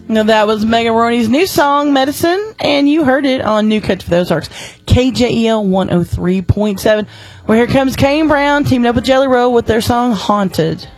Now, that was Megan Roney's new song, Medicine, and you heard it on New Cuts for the Ozarks, KJEL 103.7. Well, here comes Kane Brown teaming up with Jelly Roll with their song, Haunted.